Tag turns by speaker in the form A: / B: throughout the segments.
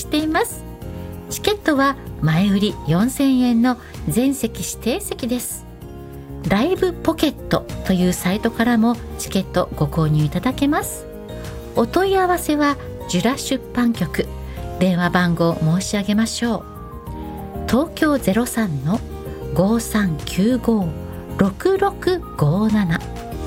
A: しています。チケットは前売り4000円の全席指定席です。ライブポケットというサイトからもチケットご購入いただけます。お問い合わせはジュラ出版局、電話番号申し上げましょう。東京 03-5395-6657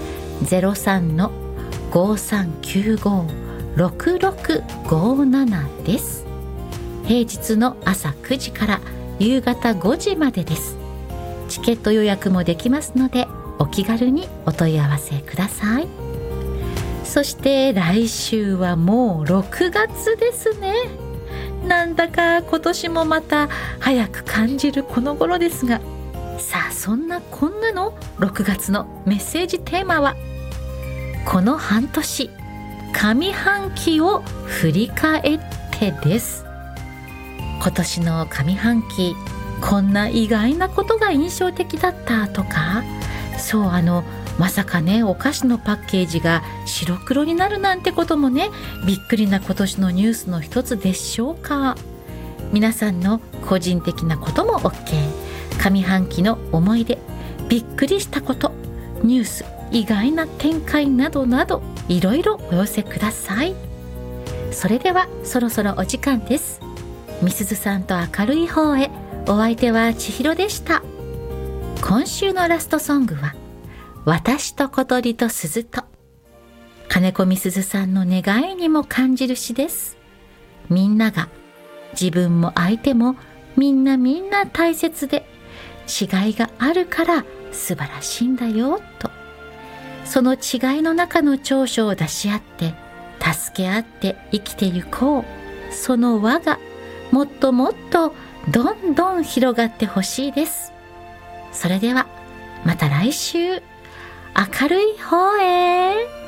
A: 03-5395-6657 です。平日の朝9時から夕方5時までです。チケット予約もできますのでお気軽にお問い合わせください。そして来週はもう6月ですね。なんだか今年もまた早く感じるこの頃ですが、さあそんなこんなの6月のメッセージテーマは、この半年上半期を振り返ってです。今年の上半期こんな意外なことが印象的だったとか、そうまさかね、お菓子のパッケージが白黒になるなんてこともね、びっくりな今年のニュースの一つでしょうか。皆さんの個人的なことも OK、 上半期の思い出、びっくりしたこと、ニュース、意外な展開などなど、いろいろお寄せください。それではそろそろお時間です。みすずさんと明るい方へ、お相手は千尋でした。今週のラストソングは私と小鳥と鈴と、金子みすずさんの願いにも感じる詩です。みんなが、自分も相手もみんな大切で、違いがあるから素晴らしいんだよと。その違いの中の長所を出し合って助け合って生きてゆこう。その輪がもっともっとどんどん広がってほしいです。それではまた来週、明るい方へ。